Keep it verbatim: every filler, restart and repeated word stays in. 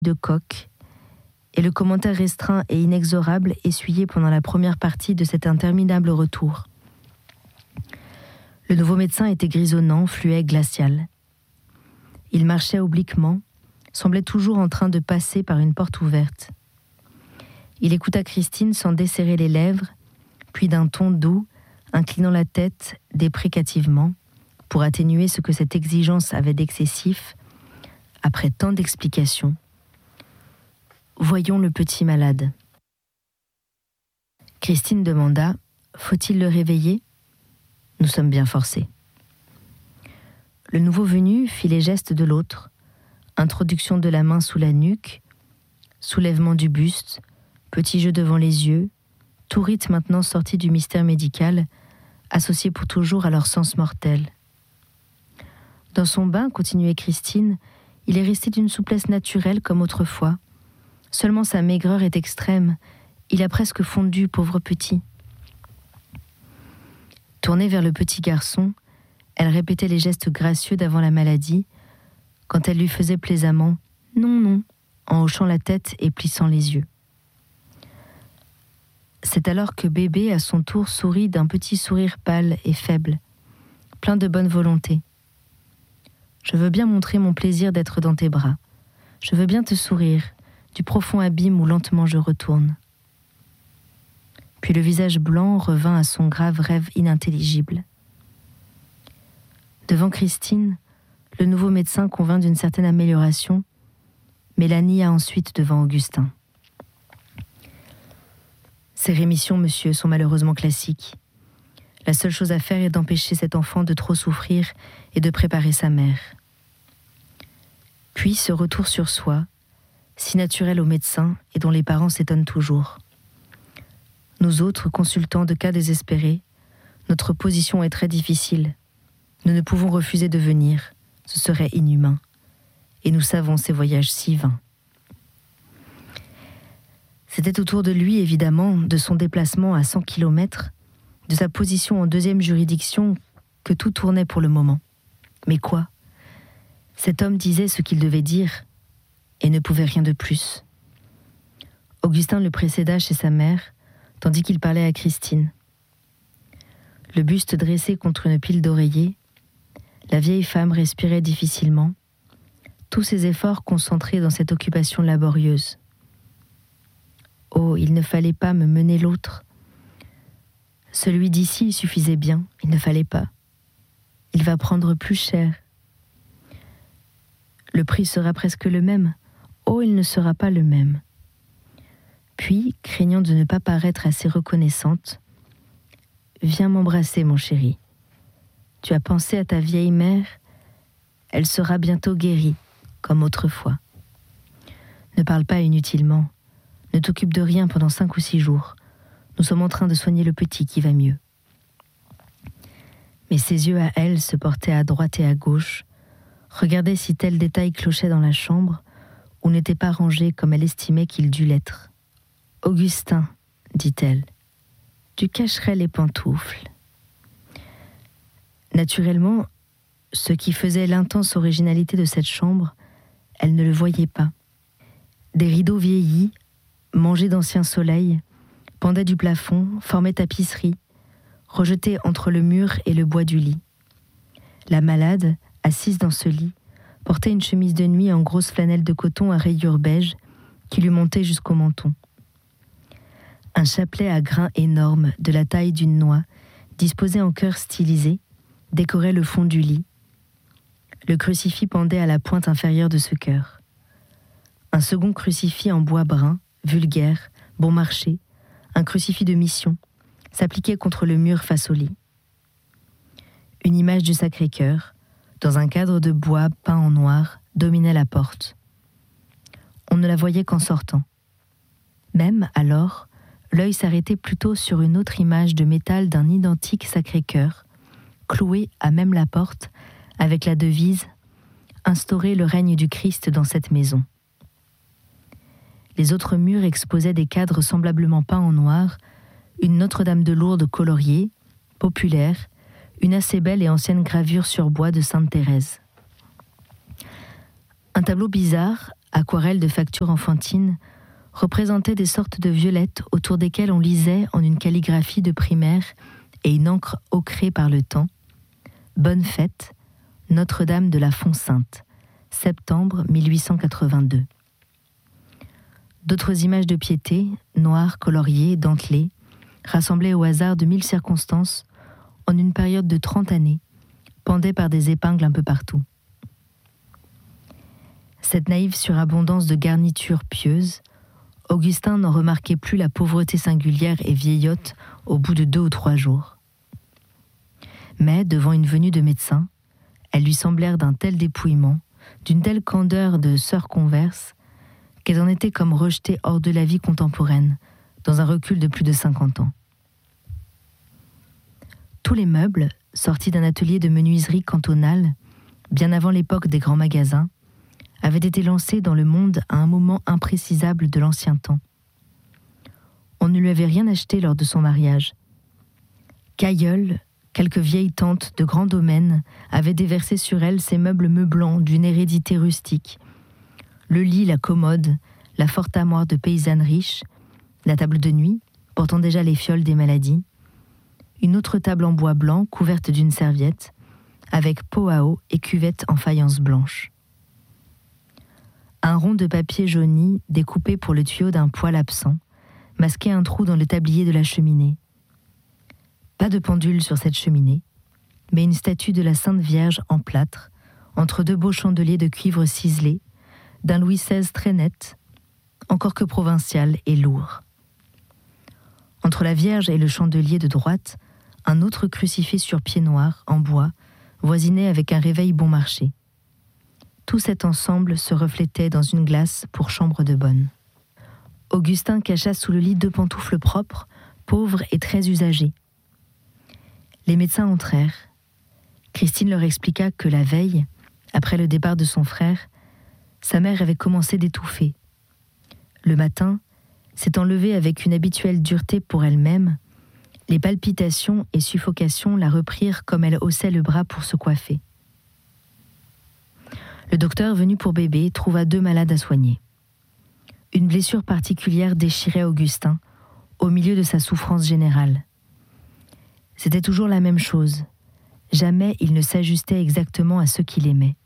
de coq, et le commentaire restreint et inexorable essuyé pendant la première partie de cet interminable retour. Le nouveau médecin était grisonnant, fluet, glacial. Il marchait obliquement, semblait toujours en train de passer par une porte ouverte. Il écouta Christine sans desserrer les lèvres, puis d'un ton doux, inclinant la tête déprécativement, pour atténuer ce que cette exigence avait d'excessif, après tant d'explications. « Voyons le petit malade. » Christine demanda « Faut-il le réveiller ? Nous sommes bien forcés. » Le nouveau venu fit les gestes de l'autre, introduction de la main sous la nuque, soulèvement du buste, petit jeu devant les yeux, tout rite maintenant sorti du mystère médical, associé pour toujours à leur sens mortel. Dans son bain, continuait Christine, il est resté d'une souplesse naturelle comme autrefois. Seulement sa maigreur est extrême, il a presque fondu, pauvre petit. Tournée vers le petit garçon, elle répétait les gestes gracieux d'avant la maladie, quand elle lui faisait plaisamment « non, non », en hochant la tête et plissant les yeux. C'est alors que bébé, à son tour, sourit d'un petit sourire pâle et faible, plein de bonne volonté. « Je veux bien montrer mon plaisir d'être dans tes bras. Je veux bien te sourire, du profond abîme où lentement je retourne. » Puis le visage blanc revint à son grave rêve inintelligible. Devant Christine, le nouveau médecin convint d'une certaine amélioration, mais la nia ensuite devant Augustin. Ces rémissions, monsieur, sont malheureusement classiques. La seule chose à faire est d'empêcher cet enfant de trop souffrir et de préparer sa mère. Puis ce retour sur soi, si naturel aux médecins et dont les parents s'étonnent toujours. Nous autres, consultants de cas désespérés, notre position est très difficile. Nous ne pouvons refuser de venir, ce serait inhumain. Et nous savons ces voyages si vains. C'était autour de lui, évidemment, de son déplacement à cent kilomètres, de sa position en deuxième juridiction, que tout tournait pour le moment. Mais quoi ? Cet homme disait ce qu'il devait dire, et ne pouvait rien de plus. Augustin le précéda chez sa mère, tandis qu'il parlait à Christine. Le buste dressé contre une pile d'oreillers, la vieille femme respirait difficilement, tous ses efforts concentrés dans cette occupation laborieuse. Oh, il ne fallait pas me mener l'autre. Celui d'ici suffisait bien, il ne fallait pas. Il va prendre plus cher. Le prix sera presque le même. Oh, il ne sera pas le même. Puis, craignant de ne pas paraître assez reconnaissante, « Viens m'embrasser, mon chéri. Tu as pensé à ta vieille mère, elle sera bientôt guérie, comme autrefois. Ne parle pas inutilement, ne t'occupe de rien pendant cinq ou six jours. Nous sommes en train de soigner le petit qui va mieux. » Mais ses yeux à elle se portaient à droite et à gauche, regardaient si tel détail clochait dans la chambre, ou n'était pas rangé comme elle estimait qu'il dût l'être. « Augustin, dit-elle, tu cacherais les pantoufles. » Naturellement, ce qui faisait l'intense originalité de cette chambre, elle ne le voyait pas. Des rideaux vieillis, mangés d'anciens soleils, pendaient du plafond, formaient tapisserie, rejetés entre le mur et le bois du lit. La malade, assise dans ce lit, portait une chemise de nuit en grosse flanelle de coton à rayures beige qui lui montait jusqu'au menton. Un chapelet à grains énormes, de la taille d'une noix, disposé en cœur stylisé, décorait le fond du lit. Le crucifix pendait à la pointe inférieure de ce cœur. Un second crucifix en bois brun, vulgaire, bon marché, un crucifix de mission, s'appliquait contre le mur face au lit. Une image du Sacré-Cœur, dans un cadre de bois peint en noir, dominait la porte. On ne la voyait qu'en sortant. Même, alors, l'œil s'arrêtait plutôt sur une autre image de métal d'un identique Sacré-Cœur, clouée à même la porte, avec la devise « Instaurer le règne du Christ dans cette maison ». Les autres murs exposaient des cadres semblablement peints en noir, une Notre-Dame de Lourdes coloriée, populaire, une assez belle et ancienne gravure sur bois de Sainte Thérèse. Un tableau bizarre, aquarelles de facture enfantine, représentaient des sortes de violettes autour desquelles on lisait en une calligraphie de primaire et une encre ocrée par le temps « Bonne fête, Notre-Dame de la Font-Sainte, septembre mille huit cent quatre-vingt-deux ». D'autres images de piété, noires, coloriées, dentelées, rassemblées au hasard de mille circonstances, en une période de trente années, pendaient par des épingles un peu partout. Cette naïve surabondance de garnitures pieuses, Augustin n'en remarquait plus la pauvreté singulière et vieillotte au bout de deux ou trois jours. Mais, devant une venue de médecins, elles lui semblèrent d'un tel dépouillement, d'une telle candeur de sœurs converses, qu'elles en étaient comme rejetées hors de la vie contemporaine, dans un recul de plus de cinquante ans. Tous les meubles, sortis d'un atelier de menuiserie cantonale, bien avant l'époque des grands magasins, avaient été lancés dans le monde à un moment imprécisable de l'ancien temps. On ne lui avait rien acheté lors de son mariage. Qu'aïeul, quelques vieilles tantes de grands domaines avaient déversé sur elle ces meubles meublants d'une hérédité rustique. Le lit, la commode, la forte armoire de paysanne riche, la table de nuit, portant déjà les fioles des maladies, une autre table en bois blanc couverte d'une serviette, avec pot à eau et cuvette en faïence blanche. Un rond de papier jauni découpé pour le tuyau d'un poêle absent masquait un trou dans le tablier de la cheminée. Pas de pendule sur cette cheminée, mais une statue de la Sainte Vierge en plâtre, entre deux beaux chandeliers de cuivre ciselé, d'un Louis seize très net, encore que provincial et lourd. Entre la Vierge et le chandelier de droite, un autre crucifix sur pied noir, en bois, voisinait avec un réveil bon marché. Tout cet ensemble se reflétait dans une glace pour chambre de bonne. Augustin cacha sous le lit deux pantoufles propres, pauvres et très usagées. Les médecins entrèrent. Christine leur expliqua que la veille, après le départ de son frère, sa mère avait commencé d'étouffer. Le matin, s'étant levée avec une habituelle dureté pour elle-même, les palpitations et suffocations la reprirent comme elle haussait le bras pour se coiffer. Le docteur venu pour bébé trouva deux malades à soigner. Une blessure particulière déchirait Augustin, au milieu de sa souffrance générale. C'était toujours la même chose. Jamais il ne s'ajustait exactement à ceux qu'il aimait.